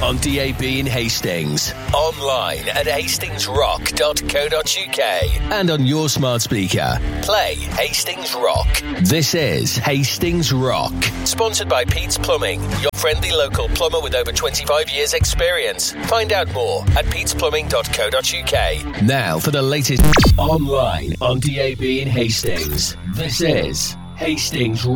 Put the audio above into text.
on DAB in Hastings, online at hastingsrock.co.uk, and on your smart speaker. Play Hastings Rock. This is Hastings Rock, sponsored by Pete's Plumbing, your friendly local plumber with over 25 years experience. Find out more at petesplumbing.co.uk. Now for the latest online on DAB in Hastings. This is Hastings